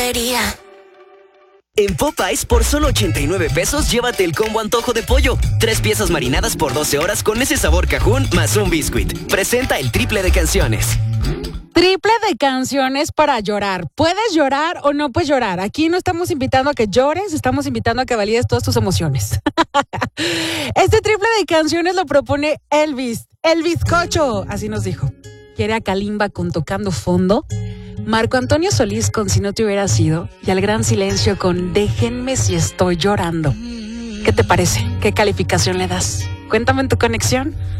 Pollería. En Popeyes, por solo 89 pesos, llévate el combo antojo de pollo. 3 piezas marinadas por 12 horas con ese sabor cajún más un biscuit. Presenta el triple de canciones. Triple de canciones para llorar. ¿Puedes llorar o no puedes llorar? Aquí no estamos invitando a que llores, estamos invitando a que valides todas tus emociones. Este triple de canciones lo propone Elvis, el bizcocho, así nos dijo. Quiere a Kalimba con Tocando Fondo, Marco Antonio Solís con Si no te hubiera sido y al Gran Silencio con Déjenme si estoy llorando. ¿Qué te parece? ¿Qué calificación le das? Cuéntame en tu conexión.